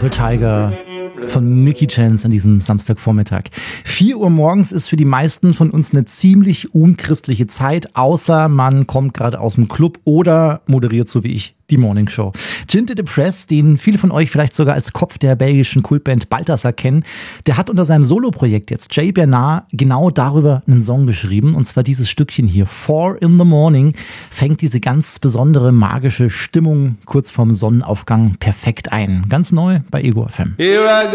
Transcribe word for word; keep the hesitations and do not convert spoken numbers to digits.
Purple Tiger von Mickey Chance an diesem Samstagvormittag. vier Uhr morgens ist für die meisten von uns eine ziemlich unchristliche Zeit, außer man kommt gerade aus dem Club oder moderiert so wie ich die Morning Show. Ginted the Press, den viele von euch vielleicht sogar als Kopf der belgischen Kultband Balthasar kennen, der hat unter seinem Soloprojekt jetzt Jay Bernard genau darüber einen Song geschrieben, und zwar dieses Stückchen hier. Four in the Morning fängt diese ganz besondere magische Stimmung kurz vorm Sonnenaufgang perfekt ein. Ganz neu bei Ego F M.